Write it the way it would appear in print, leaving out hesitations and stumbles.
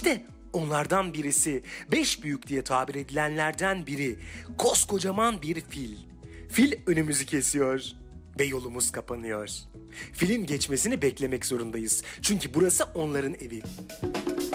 İşte onlardan birisi, 5 büyük diye tabir edilenlerden biri, koskocaman bir fil. Fil önümüzü kesiyor ve yolumuz kapanıyor. Filin geçmesini beklemek zorundayız. Çünkü burası onların evi.